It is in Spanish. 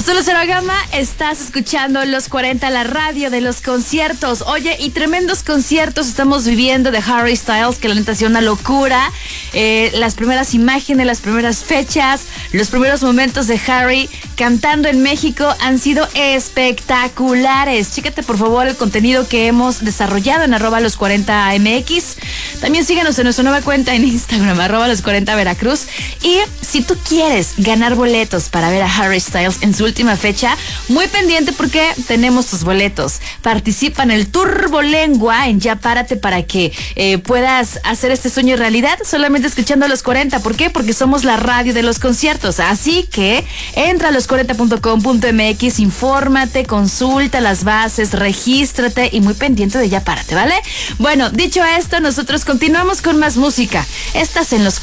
Soy Lucero Gama, estás escuchando Los 40, la radio de los conciertos. Oye, y tremendos conciertos estamos viviendo de Harry Styles, que la neta ha sido una locura. Las primeras imágenes, las primeras fechas, los primeros momentos de Harry cantando en México han sido espectaculares. Chécate por favor el contenido que hemos desarrollado en @los40mx. También síganos en nuestra nueva cuenta en Instagram, @los40veracruz. Y si tú quieres ganar boletos para ver a Harry Styles en su última fecha, muy pendiente porque tenemos tus boletos. Participa en el Turbolengua en Ya Párate para que puedas hacer este sueño realidad solamente escuchando a Los 40. ¿Por qué? Porque somos la radio de los conciertos. Así que entra a los40.com.mx, infórmate, consulta las bases, regístrate y muy pendiente de Ya Párate, ¿vale? Bueno, dicho esto, nosotros continuamos con más música. Estás en Los